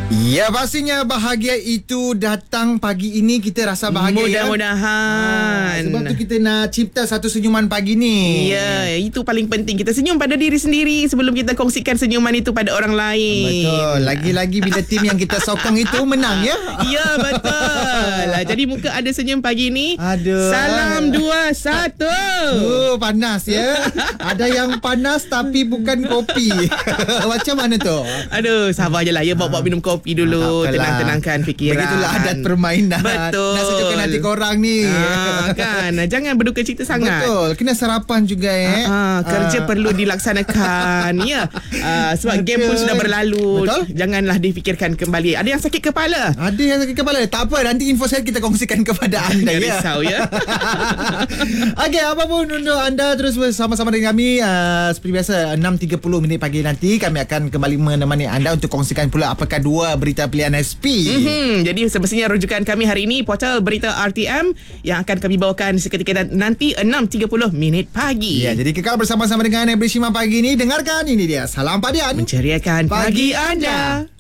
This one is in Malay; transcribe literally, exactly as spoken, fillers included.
Ya, pastinya bahagia itu datang pagi ini. Kita rasa bahagia. Mudah-mudahan. ya? Sebab tu kita nak cipta satu senyuman pagi ni. Ya, itu paling penting. Kita senyum pada diri sendiri sebelum kita kongsikan senyuman itu pada orang lain. Betul. Lagi-lagi bila tim yang kita sokong itu menang ya. Ya, betul. Jadi muka ada senyum pagi ni. Aduh. Salam dua satu. Oh, panas ya. Ada yang panas tapi bukan kopi. Macam mana tu? Aduh, sabar je lah ya. Bawa-bawa minum kopi dulu. Ah, Tenang-tenangkan fikiran. Begitulah adat permainan. Betul. Nak sejukkan hati korang ni. Ah, kan. Jangan berduka cita sangat. Betul. Kena sarapan juga eh. Ah, ah, kerja Ah. perlu dilaksanakan. Ya. Ah, sebab game pun sudah berlalu. Betul. Janganlah difikirkan kembali. Ada yang sakit kepala? Ada yang sakit kepala. Tak apa, nanti info saya kita kongsikan kepada anda. Jangan ya. risau ya. Okey, apa pun untuk anda terus bersama-sama dengan kami. uh, Seperti biasa enam tiga puluh minit pagi nanti kami akan kembali menemani anda untuk kongsikan pula apakah dua berita pilihan S P. Mm-hmm. Jadi semestinya rujukan kami hari ini portal berita R T M yang akan kami bawakan seketika nanti enam tiga puluh minit pagi. Ya, jadi kekal bersama-sama dengan Ebri Shima pagi ni. Dengarkan ini dia Salam Padian Menceriakan pagi, Pagi anda.